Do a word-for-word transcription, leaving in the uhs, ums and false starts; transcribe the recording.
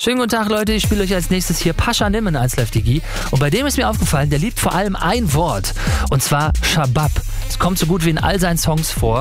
Schönen guten Tag, Leute. Ich spiele euch als nächstes hier Pascha Nimm als Lefty G. Und bei dem ist mir aufgefallen, der liebt vor allem ein Wort. Und zwar Shabab. Es kommt so gut wie in all seinen Songs vor.